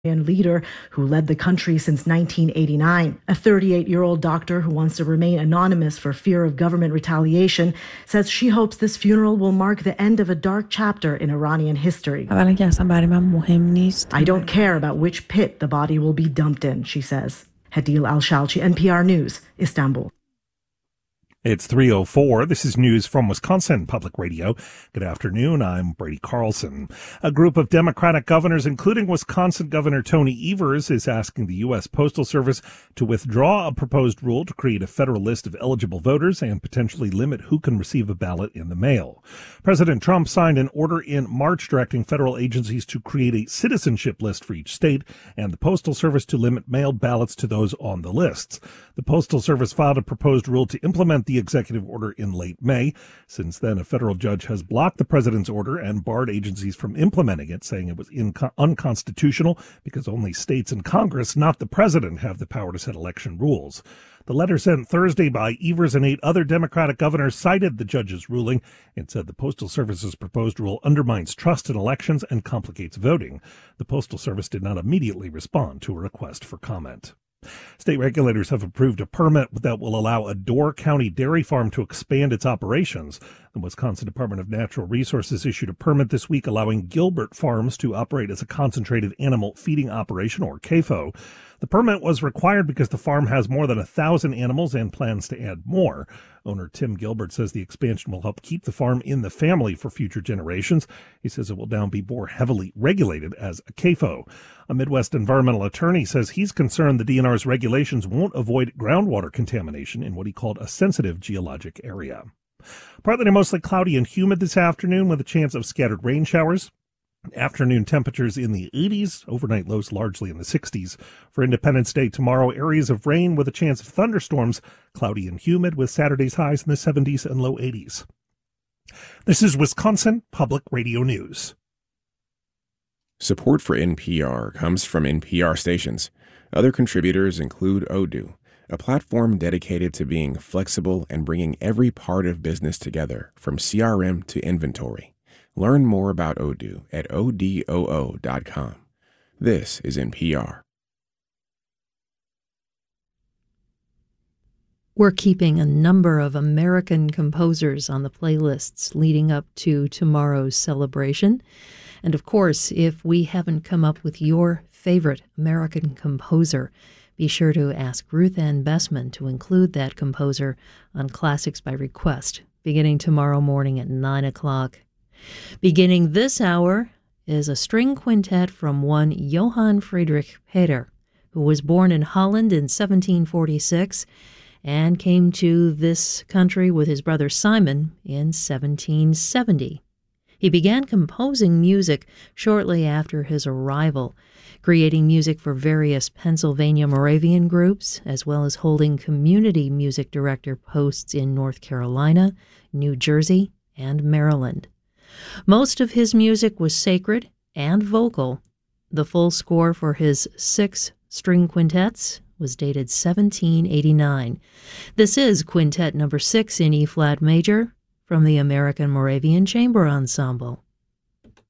leader who led the country since 1989. A 38-year-old doctor who wants to remain anonymous for fear of government retaliation says she hopes this funeral will mark the end of a dark chapter in Iranian history. I don't care about which pit the body will be dumped in, she says. Hadil Al-Shalchi, NPR News, Istanbul. It's 3:04. This is news from Wisconsin Public Radio. Good afternoon. I'm Brady Carlson. A group of Democratic governors, including Wisconsin Governor Tony Evers, is asking the U.S. Postal Service to withdraw a proposed rule to create a federal list of eligible voters and potentially limit who can receive a ballot in the mail. President Trump signed an order in March directing federal agencies to create a citizenship list for each state and the Postal Service to limit mailed ballots to those on the lists. The Postal Service filed a proposed rule to implement the executive order in late May. Since then, a federal judge has blocked the president's order and barred agencies from implementing it, saying it was unconstitutional because only states and Congress, not the president, have the power to set election rules. The letter sent Thursday by Evers and 8 other Democratic governors cited the judge's ruling and said the Postal Service's proposed rule undermines trust in elections and complicates voting. The Postal Service did not immediately respond to a request for comment. State regulators have approved a permit that will allow a Door County dairy farm to expand its operations. The Wisconsin Department of Natural Resources issued a permit this week allowing Gilbert Farms to operate as a concentrated animal feeding operation, or CAFO. The permit was required because the farm has more than 1,000 animals and plans to add more. Owner Tim Gilbert says the expansion will help keep the farm in the family for future generations. He says it will now be more heavily regulated as a CAFO. A Midwest environmental attorney says he's concerned the DNR's regulations won't avoid groundwater contamination in what he called a sensitive geologic area. Partly to mostly cloudy and humid this afternoon with a chance of scattered rain showers. Afternoon temperatures in the 80s, overnight lows largely in the 60s. For Independence Day tomorrow, areas of rain with a chance of thunderstorms, cloudy and humid with Saturday's highs in the 70s and low 80s. This is Wisconsin Public Radio News. Support for NPR comes from NPR stations. Other contributors include Odoo, a platform dedicated to being flexible and bringing every part of business together, from CRM to inventory. Learn more about Odoo at odoo.com. This is NPR. We're keeping a number of American composers on the playlists leading up to tomorrow's celebration. And of course, if we haven't come up with your favorite American composer, be sure to ask Ruth Ann Bessman to include that composer on Classics by Request, beginning tomorrow morning at 9 o'clock. Beginning this hour is a string quintet from one Johann Friedrich Peter, who was born in Holland in 1746 and came to this country with his brother Simon in 1770. He began composing music shortly after his arrival, creating music for various Pennsylvania Moravian groups, as well as holding community music director posts in North Carolina, New Jersey, and Maryland. Most of his music was sacred and vocal. The full score for his 6 string quintets was dated 1789. This is Quintet number 6 in E-flat major from the American Moravian Chamber Ensemble.